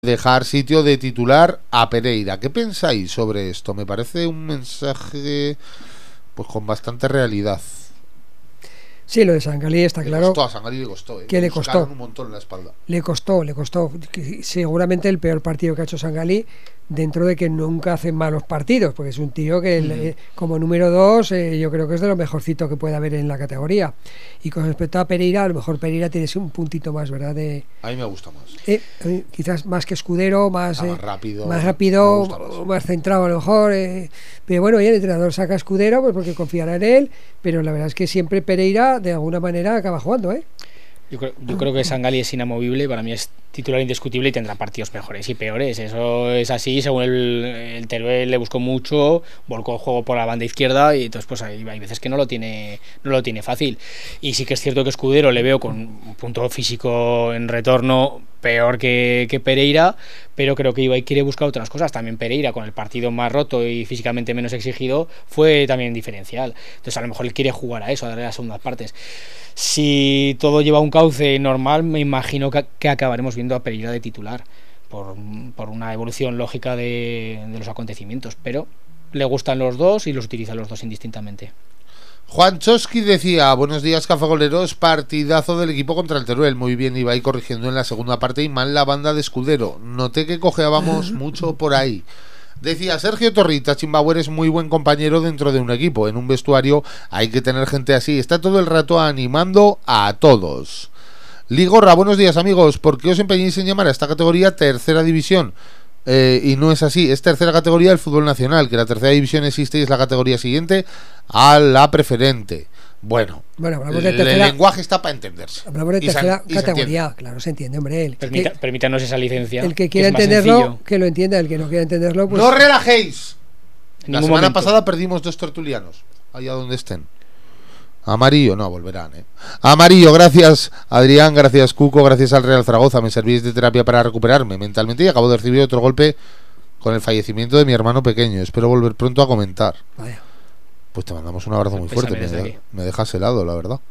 dejar sitio de titular a Pereira. ¿Qué pensáis sobre esto? Me parece un mensaje pues con bastante realidad. Sí, lo de Sangalí está claro. Costó a Sangalí, le costó, que le costó un montón en la espalda. Le costó. Seguramente el peor partido que ha hecho Sangalí, dentro de que nunca hace malos partidos, porque es un tío que como número 2 yo creo que es de lo mejorcito que puede haber en la categoría. Y con respecto a Pereira, a lo mejor Pereira tiene un puntito más, ¿verdad? A mí me gusta más. Quizás más que Escudero, más rápido, más centrado a lo mejor. Pero bueno, y el entrenador saca a Escudero pues porque confiará en él, pero la verdad es que siempre Pereira de alguna manera acaba jugando, Yo creo que Sangalí es inamovible, para mí es titular indiscutible y tendrá partidos mejores y peores. Eso es así, según el Teruel le buscó mucho, volcó el juego por la banda izquierda y entonces pues hay veces que no lo tiene fácil. Y sí que es cierto que Escudero le veo con un punto físico en retorno peor que Pereira, pero creo que Ibai quiere buscar otras cosas. También Pereira, con el partido más roto y físicamente menos exigido, fue también diferencial. Entonces a lo mejor él quiere jugar a eso, a darle las segundas partes. Si todo lleva un cauce normal, me imagino que acabaremos viendo a Pereira de titular por una evolución lógica de los acontecimientos, pero le gustan los dos y los utiliza los dos indistintamente. Juan Chosky decía: buenos días, cafegoleros, partidazo del equipo contra el Teruel. Muy bien, Ibai corrigiendo en la segunda parte y mal la banda de Escudero. Noté que cojeábamos mucho por ahí. Decía Sergio Torrita: Chimbauer es muy buen compañero dentro de un equipo. En un vestuario hay que tener gente así. Está todo el rato animando a todos. Ligorra: buenos días, amigos. ¿Por qué os empeñáis en llamar a esta categoría tercera división? Y no es así, es tercera categoría del fútbol nacional, que la tercera división existe y es la categoría siguiente a la preferente. Bueno, hablamos de el lenguaje está para entenderse. Hablamos de tercera categoría, claro, se entiende, hombre. Permítanos esa licencia. El que quiera entenderlo, que lo entienda. El que no quiera entenderlo, pues... ¡No relajéis! La semana momento pasada perdimos 2 tertulianos, allá donde estén. Amarillo, no, volverán, Amarillo, gracias Adrián, gracias Cuco, gracias al Real Zaragoza. Me servís de terapia para recuperarme mentalmente y acabo de recibir otro golpe con el fallecimiento de mi hermano pequeño. Espero volver pronto a comentar. Vaya. Pues te mandamos un abrazo muy fuerte. Me dejas helado, la verdad.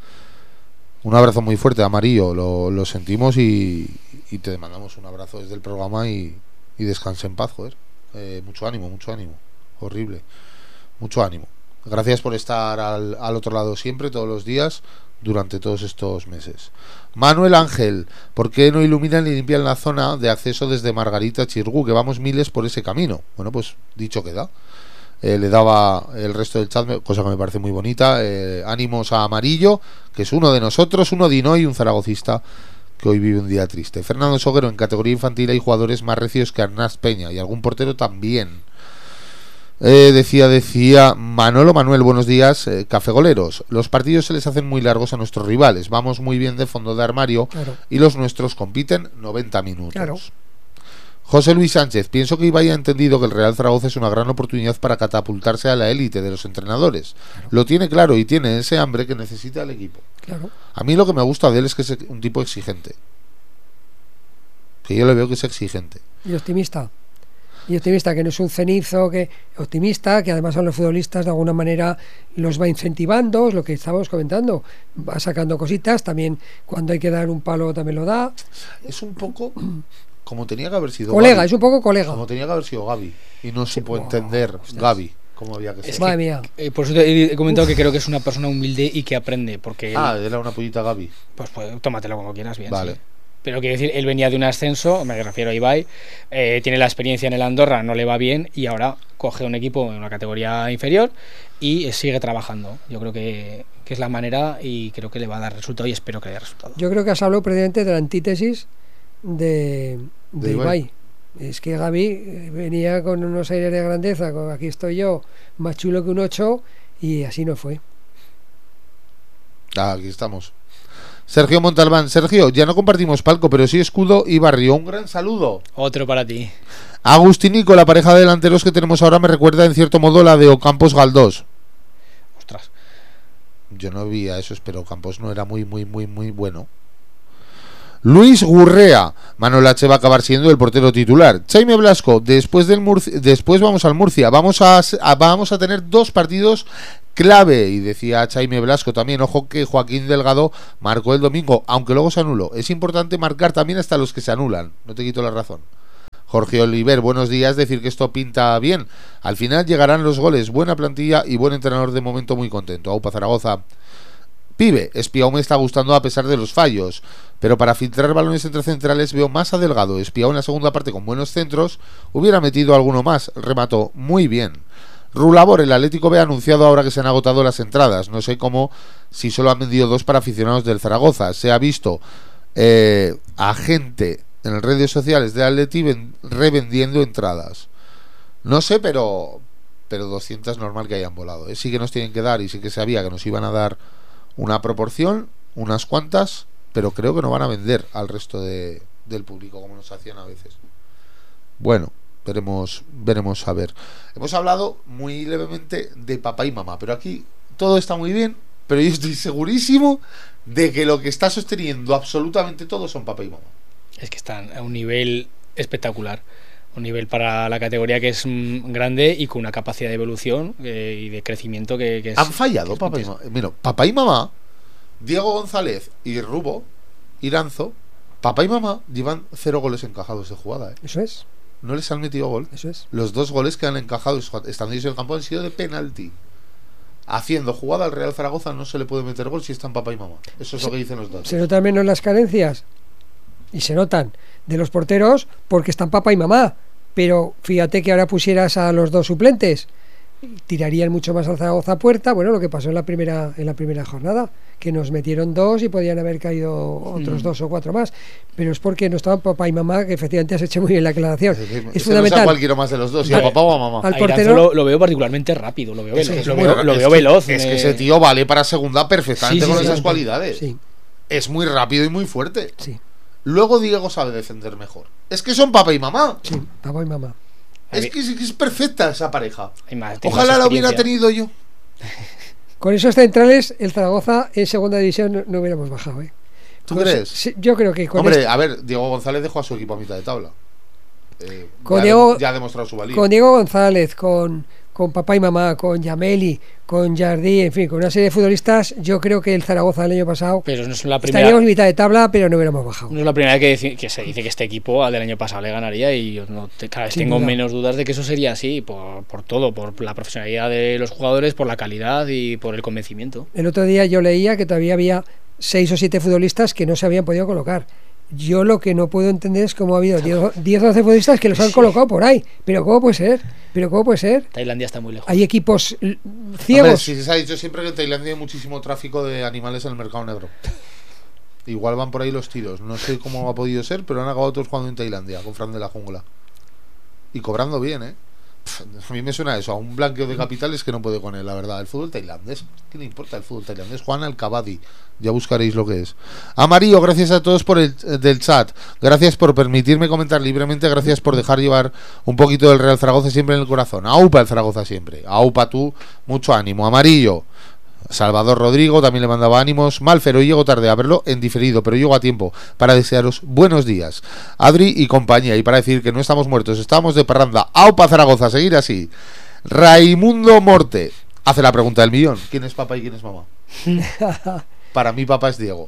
Un abrazo muy fuerte, Amarillo. Lo sentimos y te mandamos un abrazo desde el programa y descanse en paz, joder. Mucho ánimo. Horrible. Mucho ánimo. Gracias por estar al otro lado siempre, todos los días, durante todos estos meses. Manuel Ángel: ¿por qué no iluminan y limpian la zona de acceso desde Margarita a Chirgú? Que vamos miles por ese camino. Bueno, pues dicho queda. Le daba el resto del chat, cosa que me parece muy bonita. Ánimos a Amarillo, que es uno de nosotros, uno dino y un zaragocista que hoy vive un día triste. Fernando Soguero: en categoría infantil hay jugadores más recios que Arnaz Peña y algún portero también. Decía Manolo Manuel: buenos días, cafegoleros. Los partidos se les hacen muy largos a nuestros rivales. Vamos muy bien de fondo de armario, claro, y los nuestros compiten 90 minutos. Claro. José Luis Sánchez: pienso que Ibai ha entendido que el Real Zaragoza es una gran oportunidad para catapultarse a la élite de los entrenadores. Claro. Lo tiene claro y tiene ese hambre que necesita el equipo. Claro. A mí lo que me gusta de él es que es un tipo exigente. Que yo le veo que es exigente. Y optimista. Que no es un cenizo, que optimista, que además a los futbolistas de alguna manera los va incentivando, es lo que estábamos comentando, va sacando cositas, también cuando hay que dar un palo también lo da. Es un poco como tenía que haber sido colega, Gavi. Es un poco colega. Como tenía que haber sido Gavi y no supo entender Gavi cómo había que ser. Madre mía. Por eso te he comentado que creo que es una persona humilde y que aprende, porque era una pollita Gavi. Pues tómatelo como quieras, bien. Vale. Sí. Pero quiero decir, él venía de un ascenso, me refiero a Ibai, tiene la experiencia en el Andorra, no le va bien y ahora coge un equipo en una categoría inferior y sigue trabajando. Yo creo que es la manera y creo que le va a dar resultado y espero que le dé resultado. Yo creo que has hablado precisamente de la antítesis de Ibai. Es que Gavi venía con unos aires de grandeza, con aquí estoy yo, más chulo que un 8 y así no fue. Aquí estamos. Sergio Montalbán: Sergio, ya no compartimos palco, pero sí escudo y barrio. Un gran saludo. Otro para ti. Agustinico: la pareja de delanteros que tenemos ahora me recuerda en cierto modo la de Ocampos Galdós. Ostras. Yo no vi a eso, pero Ocampos no era muy bueno. Luis Gurrea: Manuel H va a acabar siendo el portero titular. Jaime Blasco: después vamos al Murcia. Vamos a tener 2 partidos clave. Y decía Jaime Blasco también: ojo que Joaquín Delgado marcó el domingo, aunque luego se anuló. Es importante marcar también hasta los que se anulan. No te quito la razón. Jorge Oliver, buenos días, decir que esto pinta bien. Al final llegarán los goles, buena plantilla y buen entrenador, de momento muy contento. Aupa Zaragoza. Pibe, Espiao me está gustando a pesar de los fallos, pero para filtrar balones entre centrales veo más a Delgado. Espiao en la segunda parte con buenos centros, hubiera metido alguno más, remató muy bien. Rulabor, el Atlético B ha anunciado ahora que se han agotado las entradas, no sé cómo, si solo han vendido 2 para aficionados del Zaragoza. Se ha visto a gente en las redes sociales de Atleti revendiendo entradas. No sé, pero 200 normal que hayan volado. Sí que nos tienen que dar, y sí que sabía que nos iban a dar una proporción, unas cuantas, pero creo que no van a vender al resto del público como nos hacían a veces. Bueno, veremos a ver. Hemos hablado muy levemente de papá y mamá, pero aquí todo está muy bien, pero yo estoy segurísimo de que lo que está sosteniendo absolutamente todo son papá y mamá. Es que están a un nivel espectacular, un nivel para la categoría que es grande y con una capacidad de evolución y de crecimiento que es... Han fallado papá y mamá. Mira, papá y mamá, Diego González y Rubo, Iranzo, papá y mamá llevan 0 goles encajados de jugada, ¿eh? Eso es. No les han metido gol. Eso es. Los 2 goles que han encajado estando ellos en el campo han sido de penalti. Haciendo jugada al Real Zaragoza no se le puede meter gol si están papá y mamá. Eso es lo que dicen los datos. Se notan menos las carencias, y se notan, de los porteros porque están papá y mamá. Pero fíjate que ahora pusieras a los 2 suplentes, tirarían mucho más al Zaragoza a puerta. Bueno, lo que pasó en la primera jornada, que nos metieron 2 y podían haber caído otros 2 o 4 más, pero es porque no estaban papá y mamá, que efectivamente has hecho muy bien la aclaración. Es fundamental. No cualquiera más de los 2, si a papá o a mamá. Al portero lo veo particularmente rápido, lo veo veloz. Es que ese tío vale para segunda perfectamente con esas cualidades. Sí. Es muy rápido y muy fuerte. Sí. Luego Diego sabe defender mejor. Es que son papá y mamá. Sí, papá y mamá. Es que es perfecta esa pareja. Más, ojalá la hubiera tenido yo. Con esos centrales, el Zaragoza en segunda división no hubiéramos bajado, ¿eh? ¿Tú crees? Sí, yo creo que con Hombre, a ver, Diego González dejó a su equipo a mitad de tabla. Ya ha demostrado su valía. Con Diego González, con papá y mamá, con Yameli, con Jardí, en fin, con una serie de futbolistas, yo creo que el Zaragoza del año pasado pero no es la primera, estaríamos mitad de tabla, pero no hubiéramos bajado. No es la primera vez que se dice que este equipo al del año pasado le ganaría, y yo cada vez tengo menos dudas de que eso sería así, por todo, por la profesionalidad de los jugadores, por la calidad y por el convencimiento. El otro día yo leía que todavía había 6 o 7 futbolistas que no se habían podido colocar. Yo lo que no puedo entender es cómo ha habido 10 o 12 futbolistas que los han colocado por ahí. ¿Pero cómo puede ser? Tailandia está muy lejos. Hay equipos ciegos. Hombre, si se ha dicho siempre que en Tailandia hay muchísimo tráfico de animales en el mercado negro. Igual van por ahí los tiros. No sé cómo ha podido ser, pero han acabado todos jugando en Tailandia, con Fran de la Jungla. Y cobrando bien, ¿eh? A mí me suena eso, a un blanqueo de capitales que no puede con él, la verdad. El fútbol tailandés, ¿qué le importa el fútbol tailandés? Juan Al-Kabadi, ya buscaréis lo que es. Amarillo, gracias a todos por el del chat, gracias por permitirme comentar libremente, gracias por dejar llevar un poquito del Real Zaragoza siempre en el corazón. Aupa el Zaragoza siempre, aupa tú, mucho ánimo. Amarillo, Salvador Rodrigo también le mandaba ánimos. Malfer, hoy llego tarde a verlo en diferido, pero llego a tiempo para desearos buenos días, Adri y compañía, y para decir que no estamos muertos, estamos de parranda. Aupa Zaragoza, seguir así. Raimundo Morte hace la pregunta del millón: ¿quién es papá y quién es mamá? Para mí papá es Diego.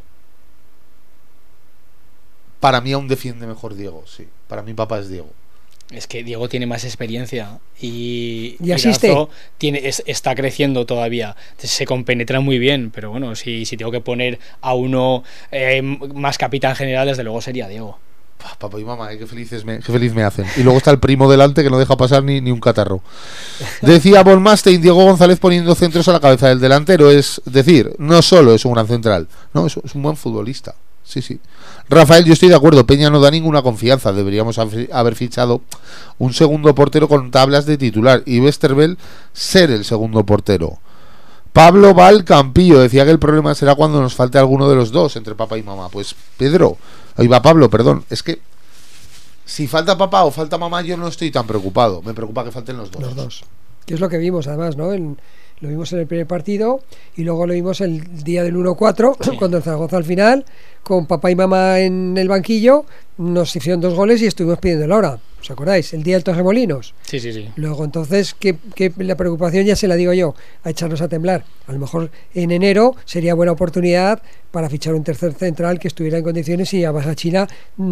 Para mí aún defiende mejor Diego, sí. Para mí papá es Diego. Es que Diego tiene más experiencia y asiste. Está creciendo todavía. Se compenetra muy bien, pero bueno, si tengo que poner a uno más capitán general, desde luego sería Diego. Papá y mamá, qué feliz me hacen. Y luego está el primo delante que no deja pasar ni un catarro. Decía Bolmastein, Diego González poniendo centros a la cabeza del delantero. Es decir, no solo es un gran central, no, es un buen futbolista. Sí. Rafael, yo estoy de acuerdo, Peña no da ninguna confianza. Deberíamos haber fichado un segundo portero con tablas de titular y Westerveld ser el segundo portero. Pablo Val Campillo decía que el problema será cuando nos falte alguno de los dos entre papá y mamá. Pues Pedro, ahí va Pablo, perdón, es que si falta papá o falta mamá yo no estoy tan preocupado. Me preocupa que falten los dos. Los dos, que es lo que vimos además, ¿no? Lo vimos en el primer partido y luego lo vimos el día del 1-4, sí. Cuando el Zaragoza al final, con papá y mamá en el banquillo, nos hicieron 2 goles y estuvimos pidiendo la hora. ¿Os acordáis? El día del Torremolinos. Sí. Luego entonces, que la preocupación ya se la digo yo, a echarnos a temblar. A lo mejor en enero sería buena oportunidad para fichar un tercer central que estuviera en condiciones y a Baja China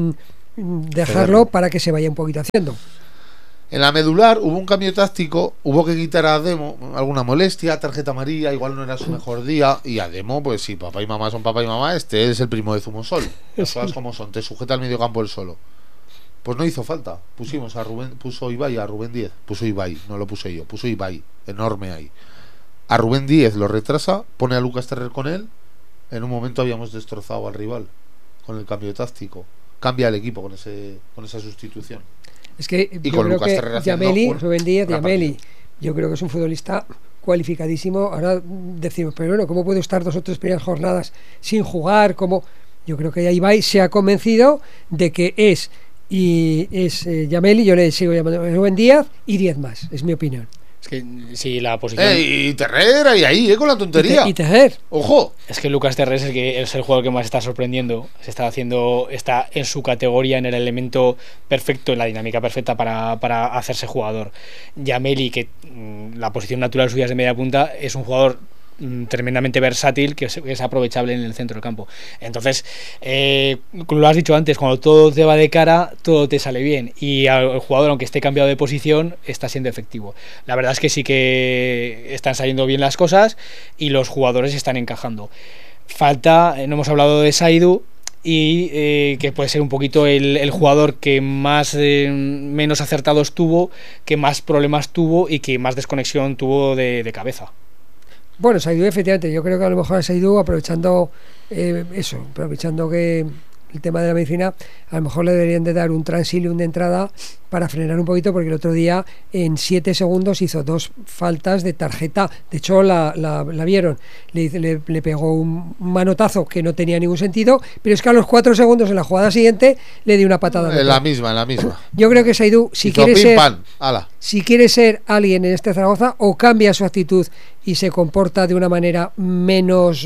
dejarlo para que se vaya un poquito haciendo. En la medular hubo un cambio táctico, hubo que quitar a Demo alguna molestia, tarjeta amarilla, igual no era su mejor día, y a Demo, pues si papá y mamá son papá y mamá, este es el primo de Zumosol, las cosas como son, te sujeta al medio campo él solo. Pues no hizo falta, pusimos a Rubén, puso Ibai a Rubén Díez, puso Ibai, no lo puse yo, puso Ibai, enorme ahí. A Rubén Díez lo retrasa, pone a Lucas Terrer con él, en un momento habíamos destrozado al rival con el cambio táctico, cambia el equipo con esa sustitución. Es que y yo con creo Lucas que Terrer Yameli, Rubén Díaz, Yameli, yo creo que es un futbolista cualificadísimo. Ahora decimos, pero bueno, ¿cómo puede estar 2 o 3 primeras jornadas sin jugar? ¿Cómo? Yo creo que Ibai se ha convencido de que es Yameli, yo le sigo llamando Rubén Díaz y 10 más, es mi opinión. Es que si la posición... Y Terrer ahí, con la tontería. Y Terrer. ¡Ojo! Es que Lucas Terrer es el jugador que más está sorprendiendo. Está en su categoría, en el elemento perfecto, en la dinámica perfecta para hacerse jugador. Yameli, que la posición natural suya es de media punta, es un jugador tremendamente versátil que es aprovechable en el centro del campo. Entonces, como lo has dicho antes, cuando todo te va de cara, todo te sale bien, y el jugador, aunque esté cambiado de posición, está siendo efectivo. La verdad es que sí que están saliendo bien las cosas y los jugadores están encajando. Falta, no hemos hablado de Saidu, y que puede ser un poquito el jugador que más menos acertados tuvo, que más problemas tuvo y que más desconexión tuvo de cabeza. Bueno, Saidu, efectivamente, yo creo que a lo mejor a Saidu, aprovechando que el tema de la medicina, a lo mejor le deberían de dar un transilium de entrada para frenar un poquito, porque el otro día en 7 segundos hizo 2 faltas de tarjeta. De hecho la vieron, le pegó un manotazo que no tenía ningún sentido, pero es que a los 4 segundos en la jugada siguiente le dio una patada. En la misma. Yo creo que Saidu, si quiere ser alguien en este Zaragoza, o cambia su actitud y se comporta de una manera menos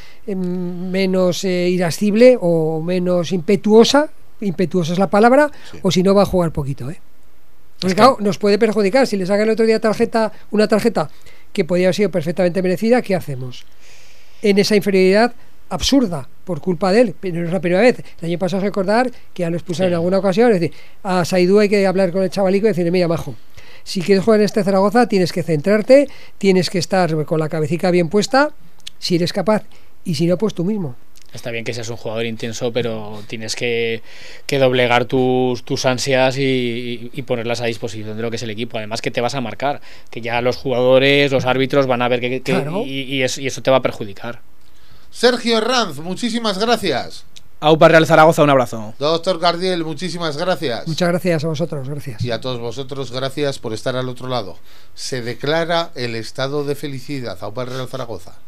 irascible o menos impetuosa es la palabra, sí. O si no, va a jugar poquito, porque claro, nos puede perjudicar. Si le sacan el otro día una tarjeta que podría haber sido perfectamente merecida, ¿qué hacemos? En esa inferioridad absurda por culpa de él, pero no es la primera vez. El año pasado, recordar que ya lo expulsaron en alguna ocasión. Es decir, a Saidu hay que hablar con el chavalico y decirle: mira, majo, si quieres jugar en este Zaragoza, tienes que centrarte, tienes que estar con la cabecita bien puesta, si eres capaz, y si no, pues tú mismo. Está bien que seas un jugador intenso, pero tienes que doblegar tus ansias y ponerlas a disposición de lo que es el equipo. Además, que te vas a marcar, que ya los jugadores, los árbitros van a ver que claro. y eso te va a perjudicar. Sergio Herranz, muchísimas gracias. Aupa Real Zaragoza, un abrazo. Doctor Gardiel, muchísimas gracias. Muchas gracias a vosotros, gracias. Y a todos vosotros, gracias por estar al otro lado. Se declara el estado de felicidad. Aupa Real Zaragoza.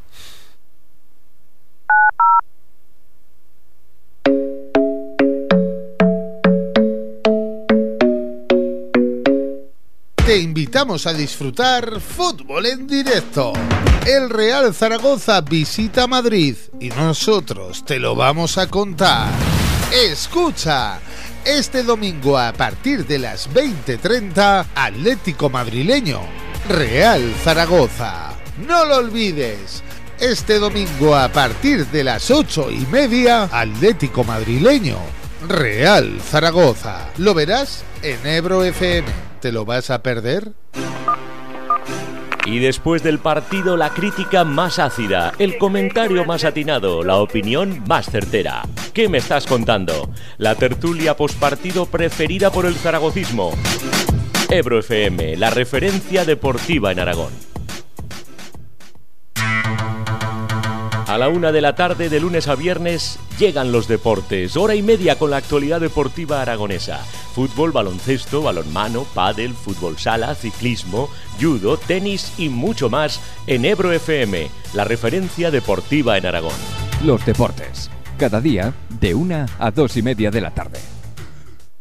Te invitamos a disfrutar fútbol en directo. El Real Zaragoza visita Madrid y nosotros te lo vamos a contar. Escucha, este domingo a partir de las 20:30, Atlético Madrileño, Real Zaragoza. No lo olvides, este domingo a partir de las 8:30, Atlético Madrileño, Real Zaragoza. Lo verás en Ebro FM. ¿Te lo vas a perder? Y después del partido, la crítica más ácida, el comentario más atinado, la opinión más certera. ¿Qué me estás contando? La tertulia postpartido preferida por el zaragocismo. Ebro FM, la referencia deportiva en Aragón. A la 1 de la tarde, de lunes a viernes, llegan los deportes. Hora y media con la actualidad deportiva aragonesa. Fútbol, baloncesto, balonmano, pádel, fútbol sala, ciclismo, judo, tenis y mucho más en Ebro FM, la referencia deportiva en Aragón. Los deportes, cada día de 1 a 2:30 de la tarde.